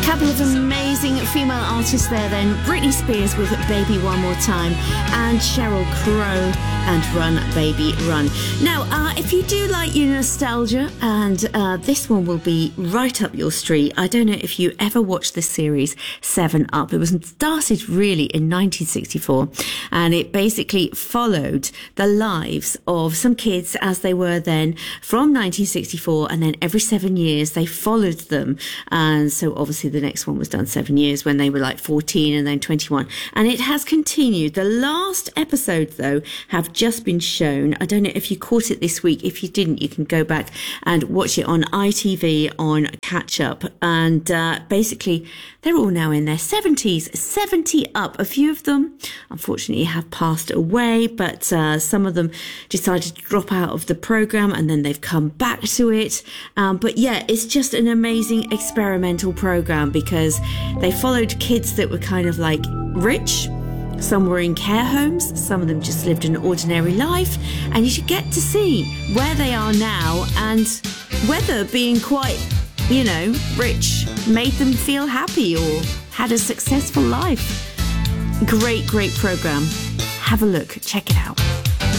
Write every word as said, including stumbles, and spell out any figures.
Couple of amazing female artists there then. Britney Spears with Baby One More Time and Sheryl Crow and Run Baby Run. Now, uh, if you do like your nostalgia, and uh, this one will be right up your street. I don't know if you ever watched the series Seven Up. It was started really in nineteen sixty-four, and it basically followed the lives of some kids as they were then from nineteen sixty-four, and then every seven years they followed them. And so obviously the next one was done seven years when they were like fourteen and then twenty-one. And it has continued. The last episodes, though, have just been shown. I don't know if you caught it this week. If you didn't, you can go back and watch it on I T V on Catch Up. And uh, basically, they're all now in their seventies, seventy up. A few of them, unfortunately, have passed away, but uh, some of them decided to drop out of the program and then they've come back to it. Um, but yeah, it's just an amazing experimental program because they followed kids that were kind of like rich. Some were in care homes, some of them just lived an ordinary life, and you should get to see where they are now and whether being quite, you know, rich made them feel happy or had a successful life. Great, great program. Have a look, check it out.